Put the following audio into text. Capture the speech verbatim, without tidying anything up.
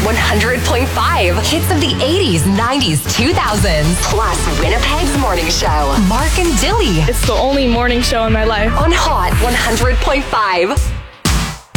one hundred point five. Hits of the eighties, nineties, two thousands. Plus Winnipeg's morning show. Mark and Dilly. It's the only morning show in my life. On Hot one hundred point five.